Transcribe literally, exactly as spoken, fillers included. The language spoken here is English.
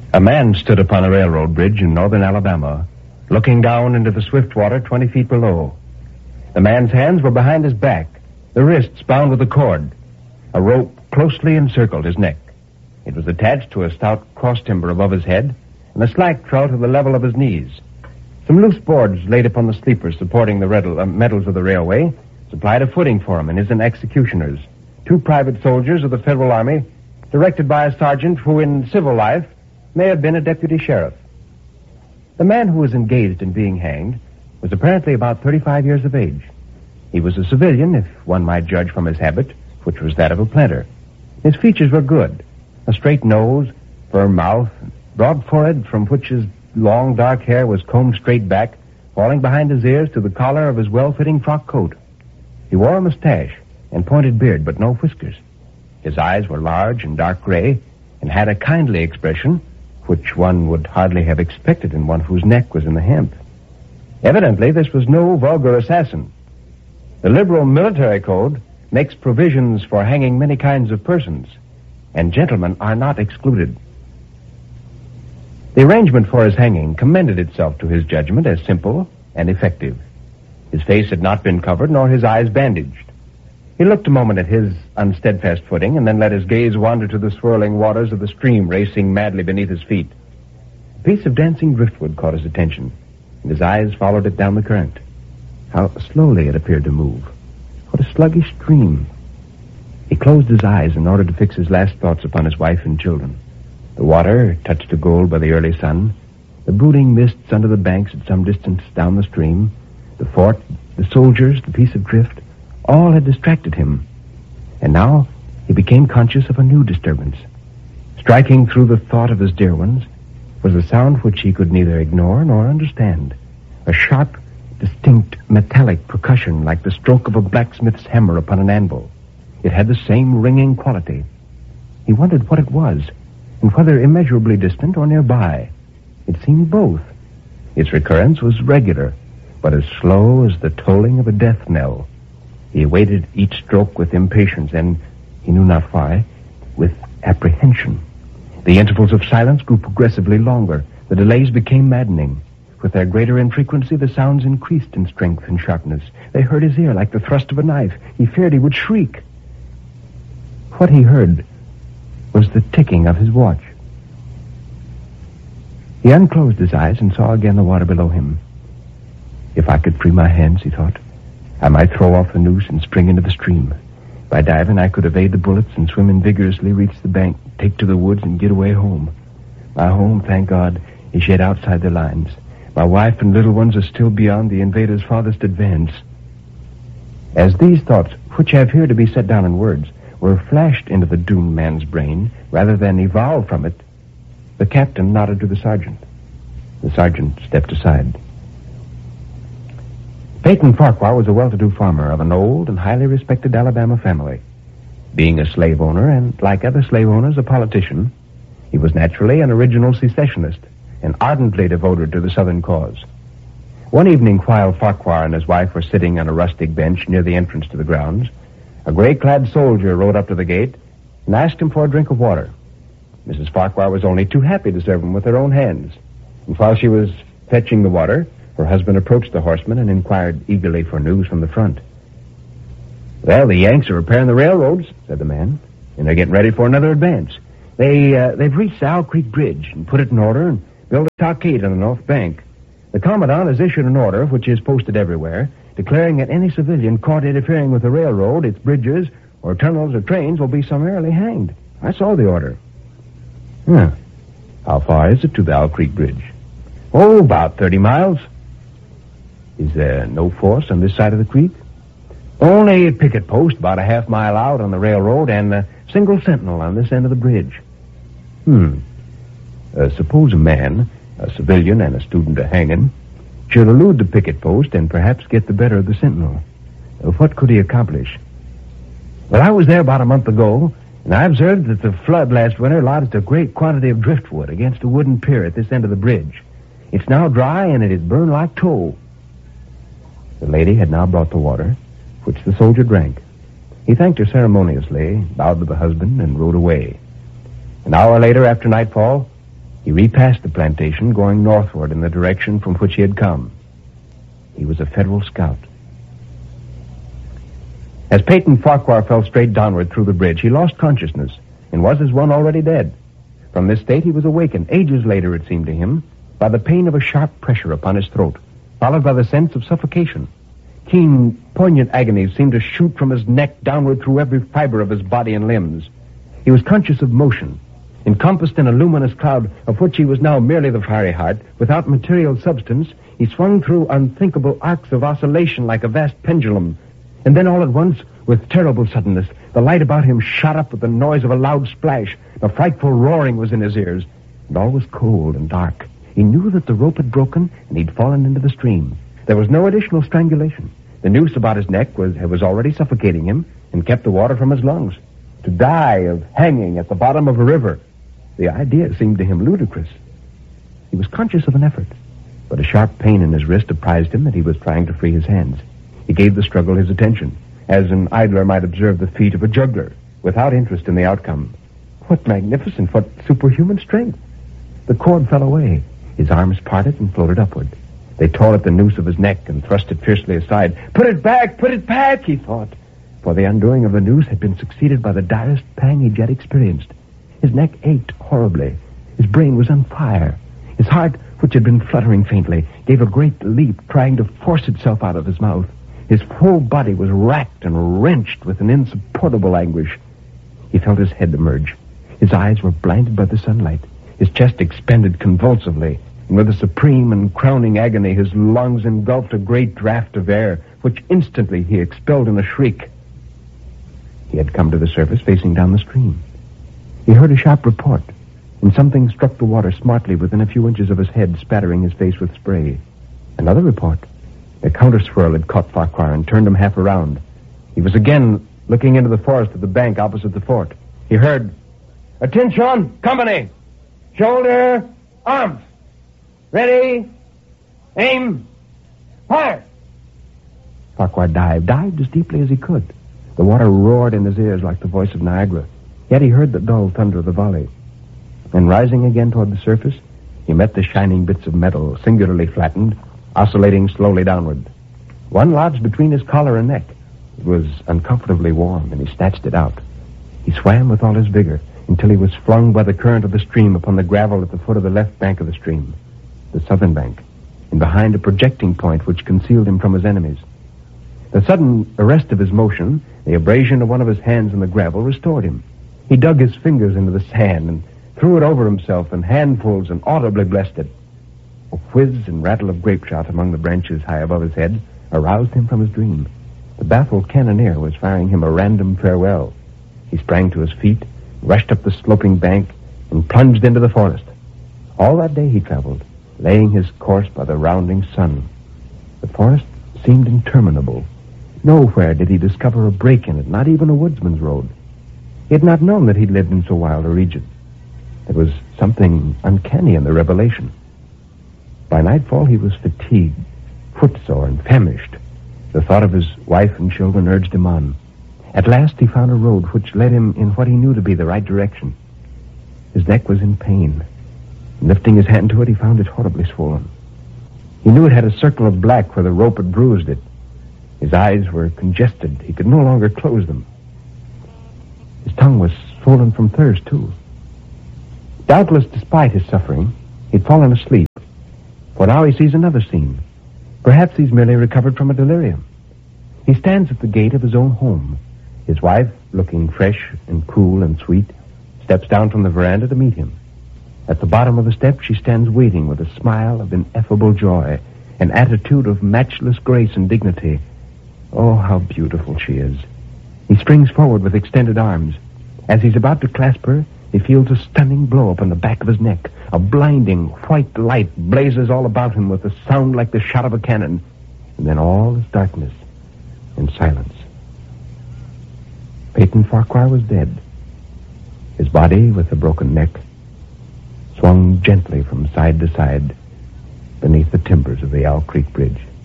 A man stood upon a railroad bridge in northern Alabama, looking down into the swift water twenty feet below. The man's hands were behind his back, the wrists bound with a cord. A rope closely encircled his neck. It was attached to a stout cross timber above his head, and a slack trout to the level of his knees. Some loose boards laid upon the sleepers supporting the redle, uh, metals of the railway supplied a footing for him and his executioners, two private soldiers of the Federal Army, directed by a sergeant who in civil life may have been a deputy sheriff. The man who was engaged in being hanged was apparently about thirty-five years of age. He was a civilian, if one might judge from his habit, which was that of a planter. His features were good. A straight nose, firm mouth, broad forehead from which his long dark hair was combed straight back, falling behind his ears to the collar of his well-fitting frock coat. He wore a mustache and pointed beard, but no whiskers. His eyes were large and dark gray and had a kindly expression which one would hardly have expected in one whose neck was in the hemp. Evidently, this was no vulgar assassin. The liberal military code makes provisions for hanging many kinds of persons, and gentlemen are not excluded. The arrangement for his hanging commended itself to his judgment as simple and effective. His face had not been covered, nor his eyes bandaged. He looked a moment at his unsteadfast footing, and then let his gaze wander to the swirling waters of the stream racing madly beneath his feet. A piece of dancing driftwood caught his attention, and his eyes followed it down the current. How slowly it appeared to move. What a sluggish stream. He closed his eyes in order to fix his last thoughts upon his wife and children. The water, touched to gold by the early sun, the brooding mists under the banks at some distance down the stream, the fort, the soldiers, the piece of drift, all had distracted him. And now he became conscious of a new disturbance. Striking through the thought of his dear ones was a sound which he could neither ignore nor understand. A sharp, distinct, metallic percussion like the stroke of a blacksmith's hammer upon an anvil. It had the same ringing quality. He wondered what it was, and whether immeasurably distant or nearby. It seemed both. Its recurrence was regular, but as slow as the tolling of a death knell. He awaited each stroke with impatience and, he knew not why, with apprehension. The intervals of silence grew progressively longer. The delays became maddening. With their greater infrequency, the sounds increased in strength and sharpness. They hurt his ear like the thrust of a knife. He feared he would shriek. What he heard was the ticking of his watch. He unclosed his eyes and saw again the water below him. If I could free my hands, he thought, I might throw off the noose and spring into the stream. By diving, I could evade the bullets and swimming vigorously, reach the bank, take to the woods, and get away home. My home, thank God, is yet outside the lines. My wife and little ones are still beyond the invaders' farthest advance. As these thoughts, which have here to be set down in words, were flashed into the doomed man's brain, rather than evolved from it, the captain nodded to the sergeant. The sergeant stepped aside. Peyton Farquhar was a well-to-do farmer of an old and highly respected Alabama family. Being a slave owner, and like other slave owners, a politician, he was naturally an original secessionist and ardently devoted to the Southern cause. One evening, while Farquhar and his wife were sitting on a rustic bench near the entrance to the grounds, a gray-clad soldier rode up to the gate and asked him for a drink of water. Missus Farquhar was only too happy to serve him with her own hands, and while she was fetching the water, her husband approached the horseman and inquired eagerly for news from the front. Well, the Yanks are repairing the railroads, said the man, and they're getting ready for another advance. They, uh, they've reached the Owl Creek Bridge and put it in order and built a stockade on the north bank. The commandant has issued an order, which is posted everywhere, declaring that any civilian caught interfering with the railroad, its bridges, or tunnels or trains will be summarily hanged. I saw the order. Huh. How far is it to the Owl Creek Bridge? Oh, about thirty miles. Is there no force on this side of the creek? Only a picket post about a half mile out on the railroad and a single sentinel on this end of the bridge. Hmm. Uh, suppose a man, a civilian and a student of hanging, should elude the picket post and perhaps get the better of the sentinel. Uh, what could he accomplish? Well, I was there about a month ago, and I observed that the flood last winter lodged a great quantity of driftwood against a wooden pier at this end of the bridge. It's now dry, and it is burned like tow. The lady had now brought the water, which the soldier drank. He thanked her ceremoniously, bowed to the husband, and rode away. An hour later, after nightfall, He repassed the plantation, going northward in the direction from which he had come. He was a Federal scout. As Peyton Farquhar fell straight downward through the bridge, he lost consciousness and was as one already dead. From this state, he was awakened, ages later, it seemed to him, by the pain of a sharp pressure upon his throat, followed by the sense of suffocation. Keen, poignant agonies seemed to shoot from his neck downward through every fiber of his body and limbs. He was conscious of motion, encompassed in a luminous cloud of which he was now merely the fiery heart. Without material substance, he swung through unthinkable arcs of oscillation like a vast pendulum. And then all at once, with terrible suddenness, the light about him shot up with the noise of a loud splash. A frightful roaring was in his ears, and all was cold and dark. He knew that the rope had broken, and he'd fallen into the stream. There was no additional strangulation. The noose about his neck was, was already suffocating him and kept the water from his lungs. To die of hanging at the bottom of a river, the idea seemed to him ludicrous. He was conscious of an effort, but a sharp pain in his wrist apprised him that he was trying to free his hands. He gave the struggle his attention, as an idler might observe the feat of a juggler, without interest in the outcome. What magnificent, what superhuman strength! The cord fell away. His arms parted and floated upward. They tore at the noose of his neck and thrust it fiercely aside. Put it back! Put it back! He thought. For the undoing of the noose had been succeeded by the direst pang he'd yet experienced. His neck ached horribly. His brain was on fire. His heart, which had been fluttering faintly, gave a great leap, trying to force itself out of his mouth. His whole body was racked and wrenched with an insupportable anguish. He felt his head emerge. His eyes were blinded by the sunlight. His chest expanded convulsively, and with a supreme and crowning agony, his lungs engulfed a great draught of air, which instantly he expelled in a shriek. He had come to the surface, facing down the stream. He heard a sharp report, and something struck the water smartly within a few inches of his head, spattering his face with spray. Another report. A counter-swirl had caught Farquhar and turned him half around. He was again looking into the forest at the bank opposite the fort. He heard, "Attention, company! Shoulder, arms! Ready, aim, fire!" Farquhar dived, dived as deeply as he could. The water roared in his ears like the voice of Niagara. Yet he heard the dull thunder of the volley. And rising again toward the surface, he met the shining bits of metal, singularly flattened, oscillating slowly downward. One lodged between his collar and neck. It was uncomfortably warm, and he snatched it out. He swam with all his vigor until he was flung by the current of the stream upon the gravel at the foot of the left bank of the stream, the southern bank, and behind a projecting point which concealed him from his enemies. The sudden arrest of his motion, the abrasion of one of his hands in the gravel, restored him. He dug his fingers into the sand and threw it over himself in handfuls and audibly blessed it. A whiz and rattle of grape shot among the branches high above his head aroused him from his dream. The baffled cannoneer was firing him a random farewell. He sprang to his feet, rushed up the sloping bank, and plunged into the forest. All that day he traveled, laying his course by the rounding sun. The forest seemed interminable. Nowhere did he discover a break in it, not even a woodsman's road. He had not known that he'd lived in so wild a region. There was something uncanny in the revelation. By nightfall, he was fatigued, footsore, and famished. The thought of his wife and children urged him on. At last, he found a road which led him in what he knew to be the right direction. His neck was in pain. Lifting his hand to it, he found it horribly swollen. He knew it had a circle of black where the rope had bruised it. His eyes were congested. He could no longer close them. His tongue was swollen from thirst, too. Doubtless, despite his suffering, he'd fallen asleep. For now he sees another scene. Perhaps he's merely recovered from a delirium. He stands at the gate of his own home. His wife, looking fresh and cool and sweet, steps down from the veranda to meet him. At the bottom of the steps, she stands waiting with a smile of ineffable joy, an attitude of matchless grace and dignity. Oh, how beautiful she is. He springs forward with extended arms. As he's about to clasp her, he feels a stunning blow upon the back of his neck. A blinding white light blazes all about him with a sound like the shot of a cannon. And then all is darkness and silence. Peyton Farquhar was dead. His body, with a broken neck, swung gently from side to side beneath the timbers of the Owl Creek Bridge.